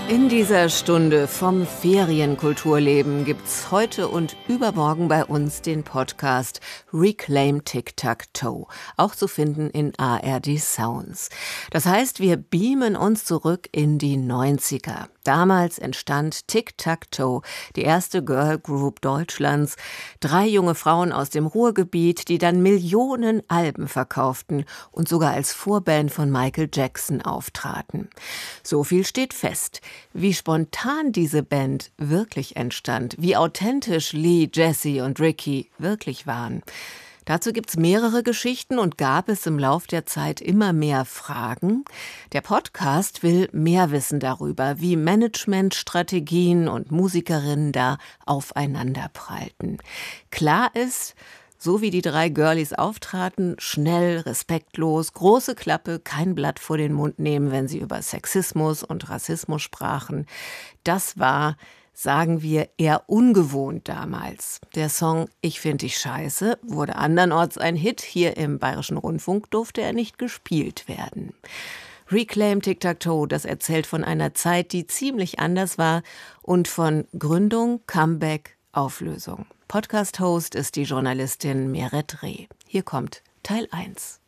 In dieser Stunde vom Ferienkulturleben gibt's heute und übermorgen bei uns den Podcast Reclaim Tic-Tac-Toe, auch zu finden in ARD Sounds. Das heißt, wir beamen uns zurück in die 90er. Damals entstand Tic-Tac-Toe, die erste Girl Group Deutschlands. 3 junge Frauen aus dem Ruhrgebiet, die dann Millionen Alben verkauften und sogar als Vorband von Michael Jackson auftraten. So viel steht fest. Wie spontan diese Band wirklich entstand, wie authentisch Lee, Jessie und Ricky wirklich waren. Dazu gibt's mehrere Geschichten und gab es im Lauf der Zeit immer mehr Fragen. Der Podcast will mehr wissen darüber, wie Managementstrategien und Musikerinnen da aufeinanderprallten. Klar ist, so wie die 3 Girlies auftraten, schnell, respektlos, große Klappe, kein Blatt vor den Mund nehmen, wenn sie über Sexismus und Rassismus sprachen. Das war, sagen wir, eher ungewohnt damals. Der Song Ich find dich scheiße wurde andernorts ein Hit. Hier im Bayerischen Rundfunk durfte er nicht gespielt werden. Reclaim Tic-Tac-Toe, das erzählt von einer Zeit, die ziemlich anders war und von Gründung, Comeback, Auflösung. Podcast-Host ist die Journalistin Meret Reh. Hier kommt Teil 1.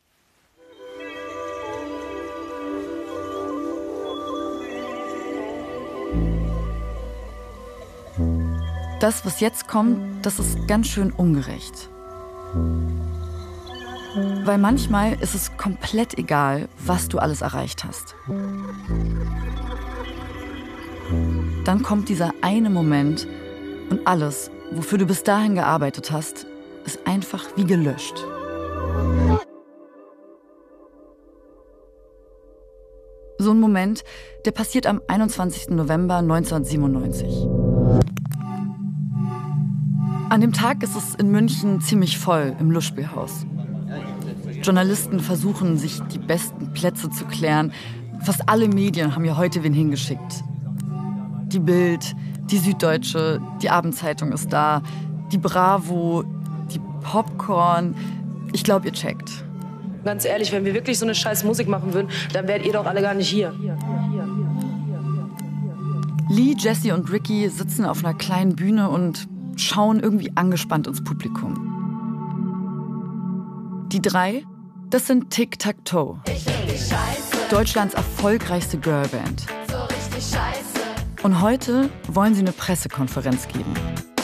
Das, was jetzt kommt, das ist ganz schön ungerecht. Weil manchmal ist es komplett egal, was du alles erreicht hast. Dann kommt dieser eine Moment und alles, wofür du bis dahin gearbeitet hast, ist einfach wie gelöscht. So ein Moment, der passiert am 21. November 1997. An dem Tag ist es in München ziemlich voll im Lustspielhaus. Journalisten versuchen, sich die besten Plätze zu klären. Fast alle Medien haben ja heute wen hingeschickt. Die Bild, die Süddeutsche, die Abendzeitung ist da, die Bravo, die Popcorn. Ich glaube, ihr checkt. Ganz ehrlich, wenn wir wirklich so eine scheiß Musik machen würden, dann wärt ihr doch alle gar nicht hier. Lee, Jessie und Ricky sitzen auf einer kleinen Bühne und schauen irgendwie angespannt ins Publikum. Die 3, das sind Tic-Tac-Toe. Deutschlands erfolgreichste Girlband. So richtig scheiße. Und heute wollen sie eine Pressekonferenz geben.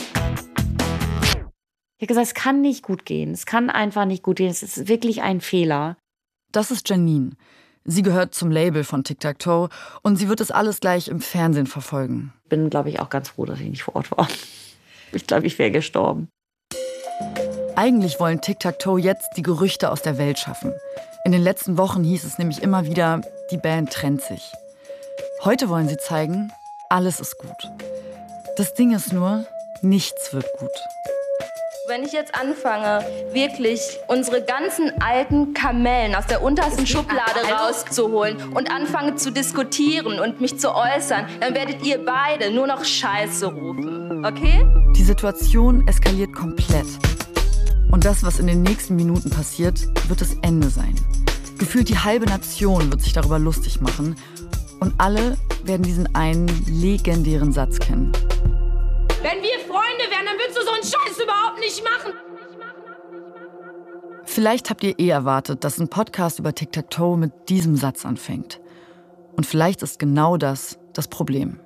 Ich habe gesagt, es kann nicht gut gehen. Es kann einfach nicht gut gehen. Es ist wirklich ein Fehler. Das ist Janine. Sie gehört zum Label von Tic-Tac-Toe und sie wird das alles gleich im Fernsehen verfolgen. Ich bin, glaube ich, auch ganz froh, dass ich nicht vor Ort war. Ich glaube, ich wäre gestorben. Eigentlich wollen Tic-Tac-Toe jetzt die Gerüchte aus der Welt schaffen. In den letzten Wochen hieß es nämlich immer wieder, die Band trennt sich. Heute wollen sie zeigen, alles ist gut. Das Ding ist nur, nichts wird gut. Wenn ich jetzt anfange, wirklich unsere ganzen alten Kamellen aus der untersten Schublade rauszuholen und anfange zu diskutieren und mich zu äußern, dann werdet ihr beide nur noch Scheiße rufen. Okay? Die Situation eskaliert komplett. Und das, was in den nächsten Minuten passiert, wird das Ende sein. Gefühlt die halbe Nation wird sich darüber lustig machen. Und alle werden diesen einen legendären Satz kennen. Wenn wir Freunde wären, dann würdest du so einen Scheiß überhaupt nicht machen. Vielleicht habt ihr erwartet, dass ein Podcast über Tic-Tac-Toe mit diesem Satz anfängt. Und vielleicht ist genau das Problem.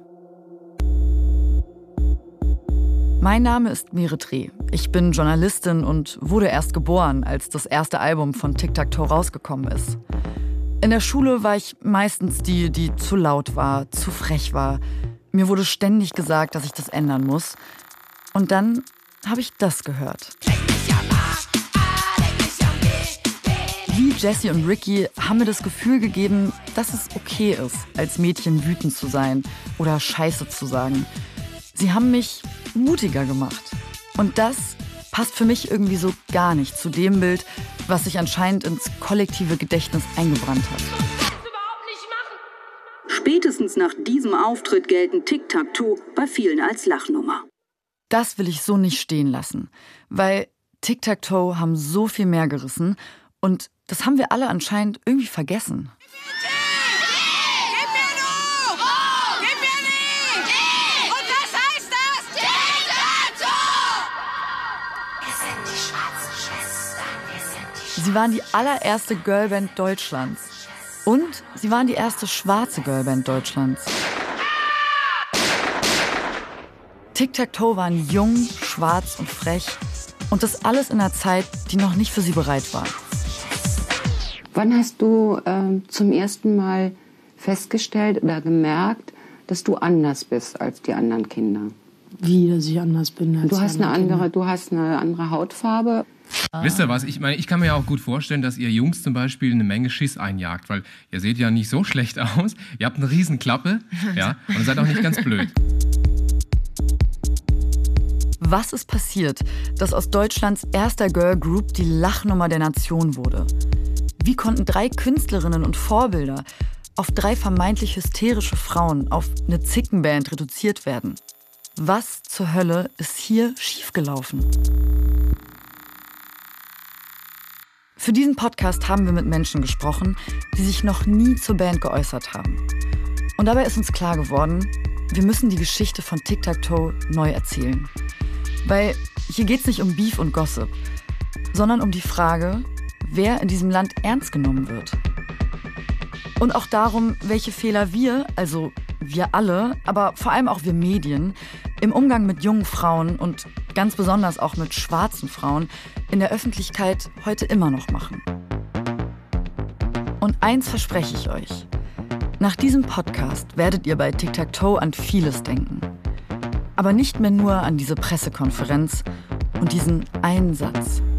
Mein Name ist Meret Reh. Ich bin Journalistin und wurde erst geboren, als das erste Album von Tic-Tac-Toe rausgekommen ist. In der Schule war ich meistens die zu laut war, zu frech war. Mir wurde ständig gesagt, dass ich das ändern muss. Und dann habe ich das gehört. Lee, Jessie und Ricky haben mir das Gefühl gegeben, dass es okay ist, als Mädchen wütend zu sein oder Scheiße zu sagen. Sie haben mich mutiger gemacht. Und das passt für mich irgendwie so gar nicht zu dem Bild, was sich anscheinend ins kollektive Gedächtnis eingebrannt hat. Spätestens nach diesem Auftritt gelten Tic-Tac-Toe bei vielen als Lachnummer. Das will ich so nicht stehen lassen, weil Tic-Tac-Toe haben so viel mehr gerissen und das haben wir alle anscheinend irgendwie vergessen. Gib mir Sie waren die allererste Girlband Deutschlands. Und sie waren die erste schwarze Girlband Deutschlands. Tic-Tac-Toe waren jung, schwarz und frech. Und das alles in einer Zeit, die noch nicht für sie bereit war. Wann hast du zum ersten Mal festgestellt oder gemerkt, dass du anders bist als die anderen Kinder? Wie, dass ich anders bin als du hast eine andere Hautfarbe. Wisst ihr was? Ich meine, ich kann mir ja auch gut vorstellen, dass ihr Jungs zum Beispiel eine Menge Schiss einjagt, weil ihr seht ja nicht so schlecht aus. Ihr habt eine Riesenklappe, ja, und ihr seid auch nicht ganz blöd. Was ist passiert, dass aus Deutschlands erster Girlgroup die Lachnummer der Nation wurde? Wie konnten 3 Künstlerinnen und Vorbilder auf 3 vermeintlich hysterische Frauen auf eine Zickenband reduziert werden? Was zur Hölle ist hier schiefgelaufen? Für diesen Podcast haben wir mit Menschen gesprochen, die sich noch nie zur Band geäußert haben. Und dabei ist uns klar geworden, wir müssen die Geschichte von Tic-Tac-Toe neu erzählen. Weil hier geht es nicht um Beef und Gossip, sondern um die Frage, wer in diesem Land ernst genommen wird. Und auch darum, welche Fehler wir, also wir alle, aber vor allem auch wir Medien, im Umgang mit jungen Frauen und ganz besonders auch mit schwarzen Frauen in der Öffentlichkeit heute immer noch machen. Und eins verspreche ich euch. Nach diesem Podcast werdet ihr bei Tic-Tac-Toe an vieles denken. Aber nicht mehr nur an diese Pressekonferenz und diesen einen Satz.